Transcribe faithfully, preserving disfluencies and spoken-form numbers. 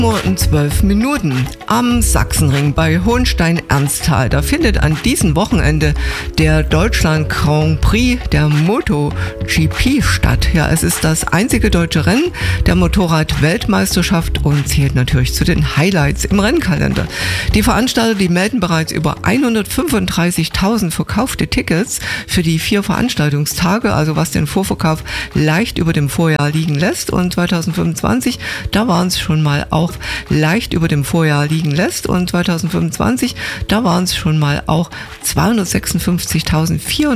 In zwölf Minuten am Sachsenring bei Hohenstein-Ernsthal. Da findet an diesem Wochenende der Deutschland Grand Prix der MotoGP statt. Ja, es ist das einzige deutsche Rennen der Motorrad-Weltmeisterschaft und zählt natürlich zu den Highlights im Rennkalender. Die Veranstalter, die melden bereits über hundertfünfunddreißigtausend verkaufte Tickets für die vier Veranstaltungstage, also was den Vorverkauf leicht über dem Vorjahr liegen lässt. Und zweitausendfünfundzwanzig, da waren es schon mal auch leicht über dem Vorjahr liegen lässt und zweitausendfünfundzwanzig, da waren es schon mal auch zweihundertsechsundfünfzigtausendvierhundert